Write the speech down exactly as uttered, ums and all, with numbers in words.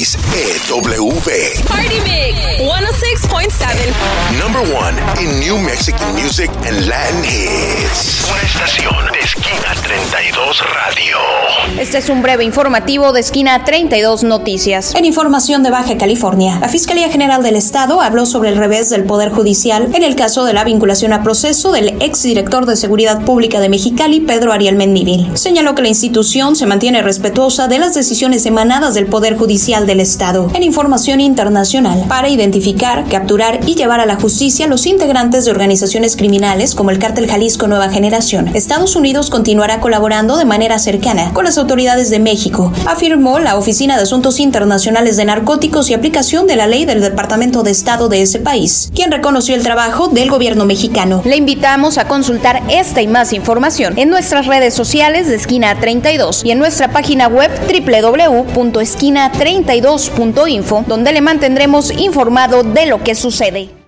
seis E W. Party Mix ciento seis punto siete. Number one in New Mexican music and Latin hits. Una estación de Esquina treinta y dos Radio. Este es un breve informativo de Esquina treinta y dos Noticias. En información de Baja California, la Fiscalía General del Estado habló sobre el revés del Poder Judicial en el caso de la vinculación a proceso del exdirector de Seguridad Pública de Mexicali, Pedro Ariel Mendívil. Señaló que la institución se mantiene respetuosa de las decisiones emanadas del Poder Judicial del Estado. En información internacional, para identificar, capturar y llevar a la justicia a los integrantes de organizaciones criminales como el Cártel Jalisco Nueva Generación, Estados Unidos continuará colaborando de manera cercana con las autoridades de México, afirmó la Oficina de Asuntos Internacionales de Narcóticos y Aplicación de la Ley del Departamento de Estado de ese país, quien reconoció el trabajo del gobierno mexicano. Le invitamos a consultar esta y más información en nuestras redes sociales de Esquina treinta y dos y en nuestra página web doble u doble u doble u punto esquina treinta y dos punto info, donde le mantendremos informado de lo que sucede.